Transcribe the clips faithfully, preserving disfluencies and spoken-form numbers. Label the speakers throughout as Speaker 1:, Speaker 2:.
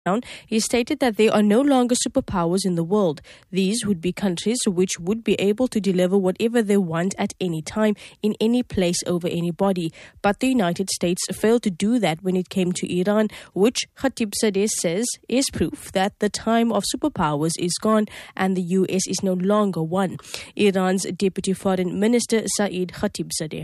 Speaker 1: He stated that there are no longer superpowers in the world. These would be countries which would be able to deliver whatever they want at any time, in any place, over anybody. But the United States failed to do that when it came to Iran, which Khatibzadeh says is proof that the time of superpowers is gone and the U S is no longer one. Iran's Deputy Foreign Minister Saeed Khatibzadeh.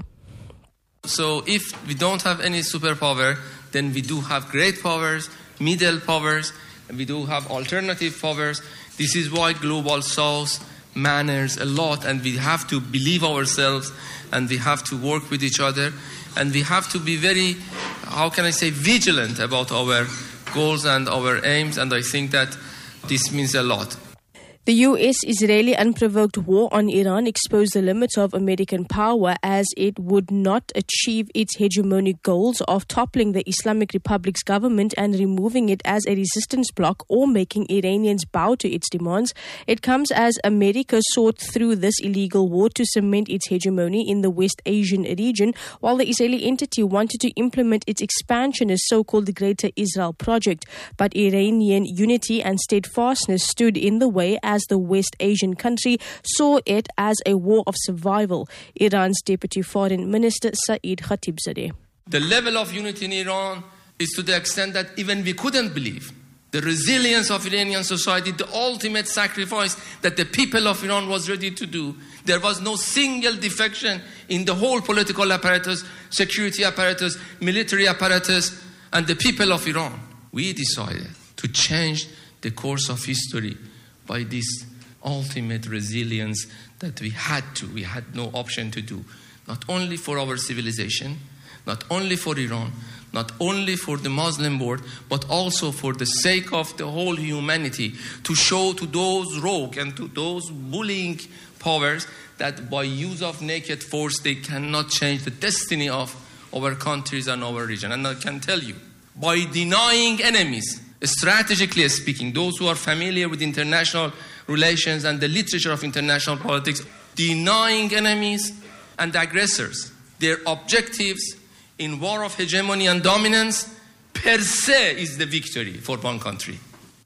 Speaker 2: So if we don't have any superpower, then we do have great powers, middle powers, and we do have alternative powers. This is why Global South matters a lot, and we have to believe ourselves, and we have to work with each other, and we have to be very, how can I say, vigilant about our goals and our aims, and I think that this means a lot.
Speaker 1: The U S-Israeli unprovoked war on Iran exposed the limits of American power, as it would not achieve its hegemonic goals of toppling the Islamic Republic's government and removing it as a resistance bloc or making Iranians bow to its demands. It comes as America sought through this illegal war to cement its hegemony in the West Asian region, while the Israeli entity wanted to implement its expansionist so-called Greater Israel project. But Iranian unity and steadfastness stood in the way, as the West Asian country saw it as a war of survival. Iran's Deputy Foreign Minister Saeed Khatibzadeh.
Speaker 2: The level of unity in Iran is to the extent that even we couldn't believe. The resilience of Iranian society, the ultimate sacrifice that the people of Iran was ready to do. There was no single defection in the whole political apparatus, security apparatus, military apparatus, and the people of Iran. We decided to change the course of history by this ultimate resilience that we had to, we had no option to do. Not only for our civilization, not only for Iran, not only for the Muslim world, but also for the sake of the whole humanity, to show to those rogue and to those bullying powers that by use of naked force they cannot change the destiny of our countries and our region. And I can tell you, by denying enemies, strategically speaking, those who are familiar with international relations and the literature of international politics, denying enemies and aggressors their objectives in war of hegemony and dominance per se is the victory for one country.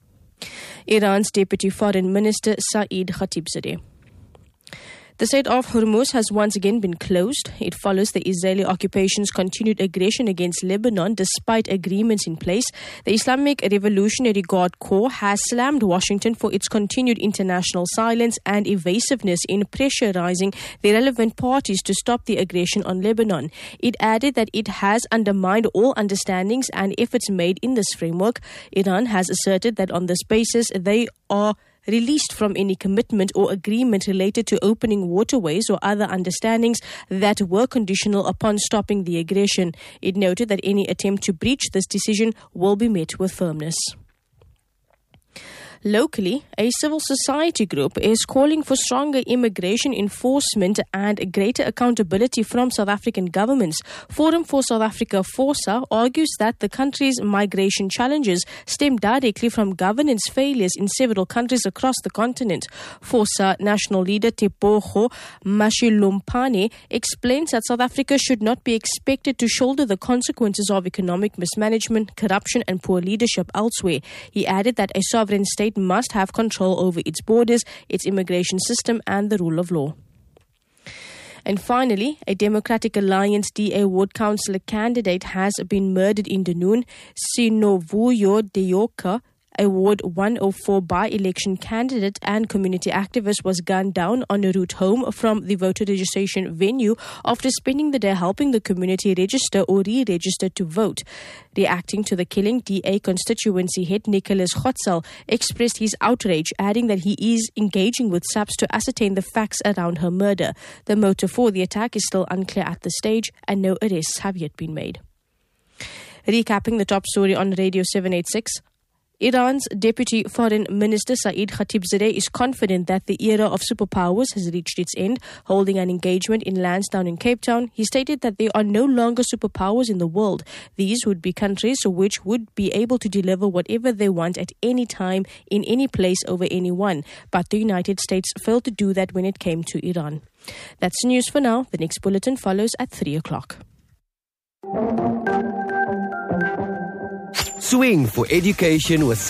Speaker 1: Iran's Deputy Foreign Minister Saeed Khatibzadeh. The Strait of Hormuz has once again been closed. It follows the Israeli occupation's continued aggression against Lebanon despite agreements in place. The Islamic Revolutionary Guard Corps has slammed Washington for its continued international silence and evasiveness in pressurizing the relevant parties to stop the aggression on Lebanon. It added that it has undermined all understandings and efforts made in this framework. Iran has asserted that on this basis they are released from any commitment or agreement related to opening waterways or other understandings that were conditional upon stopping the aggression. It noted that any attempt to breach this decision will be met with firmness. Locally, a civil society group is calling for stronger immigration enforcement and greater accountability from South African governments. Forum for South Africa, FOSA, argues that the country's migration challenges stem directly from governance failures in several countries across the continent. FOSA national leader Tebogo Mashilumpane explains that South Africa should not be expected to shoulder the consequences of economic mismanagement, corruption and poor leadership elsewhere. He added that a sovereign state must have control over its borders, its immigration system and the rule of law. And finally, a Democratic Alliance D A ward councillor candidate has been murdered in Dunoon. Sinovuyo Deyoka, a Ward one oh four by-election candidate and community activist, was gunned down on a route home from the voter registration venue after spending the day helping the community register or re-register to vote. Reacting to the killing, D A constituency head Nicholas Khotsal expressed his outrage, adding that he is engaging with S A P S to ascertain the facts around her murder. The motive for the attack is still unclear at this stage and no arrests have yet been made. Recapping the top story on Radio seven eighty-six. Iran's Deputy Foreign Minister Saeed Khatibzadeh is confident that the era of superpowers has reached its end. Holding an engagement in Lansdowne in Cape Town, he stated that there are no longer superpowers in the world. These would be countries which would be able to deliver whatever they want at any time, in any place, over anyone. But the United States failed to do that when it came to Iran. That's news for now. The next bulletin follows at three o'clock.
Speaker 3: Swing for Education with